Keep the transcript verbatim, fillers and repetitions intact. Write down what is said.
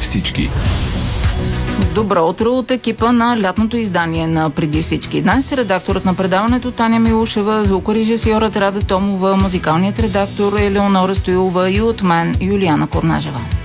всички. Добро утро от екипа на лятното издание на Преди всички. Днес редакторът на предаването Таня Милушева, звукорежисьорът Рада Томова, музикалният редактор Елеонора Стоилова и от мен Юлиана Корнажева.